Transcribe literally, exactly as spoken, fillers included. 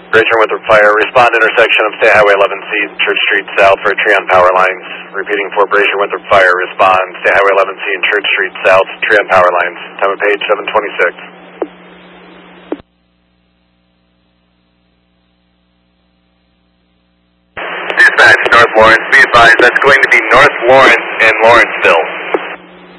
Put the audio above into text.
Brazier Winthrop Fire, respond intersection of State Highway eleven C, Church Street South for tree on power lines. Repeating for Brazier Winthrop Fire, respond State Highway eleven C and Church Street South, tree on power lines. Time of page seven twenty-six. Dispatch, North Lawrence, be advised that's going to be North Lawrence and Lawrenceville.